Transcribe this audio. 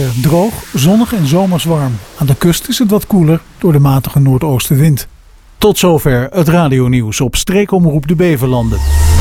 weer. Droog, zonnig en zomers warm. Aan de kust is het wat koeler door de matige noordoostenwind. Tot zover het radionieuws op Streekomroep de Beverlanden.